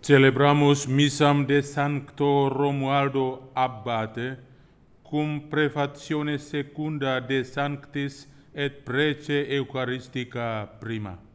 Celebramos Missam de Sancto Romualdo Abbate, cum prefazione secunda de Sanctis et prece Eucharistica prima.